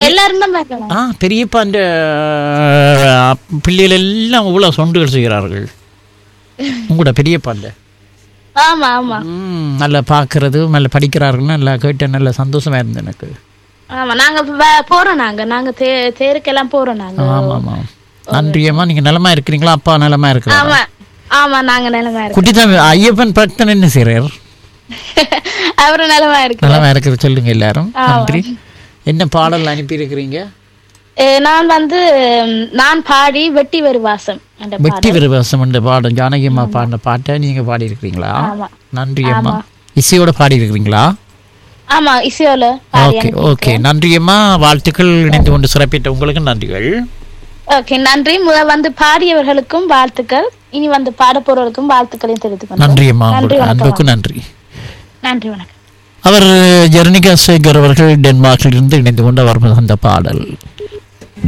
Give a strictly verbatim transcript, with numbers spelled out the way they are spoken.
எல்லாரும் தான் பார்க்கலாம். ஆ பெரியப்பா அந்த பிள்ளைகள் எல்லாம் இவ்வளோ சொண்டுகள் செய்கிறார்கள் உங்களோட பெரியப்பா அந்த ஆமா ஆமா ம் நல்லா பார்க்கறது நல்லா படிக்கிறார்கள் நல்லா கேட்ட நல்ல சந்தோஷமா இருந்தது எனக்கு. ஆமா நாங்க போறோம் நாங்க நாங்க தேருக்கெல்லாம் போறோம் நாங்க. ஆமா ஆமா நன்றியம்மா. நீங்க நலமா இருக்கிறீங்களா? அப்பா நலமா இருக்கிறாங்க? ஆமா ஆமா நாங்க நலமா இருக்கோம். குட்டிதான் ஐயப்பன் பக்தன் என்ன செய்றார்? அவரு நலமா இருக்கு. நலமா இருக்கிற சொல்லுங்க எல்லாரும். நன்றி. என்ன பாடல் அனுப்பி இருக்கிறீங்க? நான் வந்து நான் பாடி வெட்டி வருவாசம் வெட்டி வருவாசம் என்ற பாடம் ஜானகி அம்மா பாடின பாட்டை நீங்க பாடி இருக்கிறீங்களா? நன்றி அம்மா. இசையோட பாடி இருக்கிறீங்களா? ஆமா இசையோல. ஓகே ஓகே நன்றி அம்மா. வாழ்த்துக்கள். இணைந்து கொண்டு சிறப்பித்த உங்களுக்கு நன்றிகள். ஓகே நன்றி. முதல் வந்து பாடியவர்களுக்கும் வாழ்த்துக்கள், இனி வந்து பாட போறவர்களுக்கும் வாழ்த்துக்களையும் தெரிவித்துக் நன்றி அம்மா. அன்புக்கு நன்றி. நன்றி வணக்கம். அவர் ஜெர்னிகா சேகர் அவர்கள் டென்மார்க்கில் இருந்து இணைந்து கொண்டு அவர் அந்த பாடல்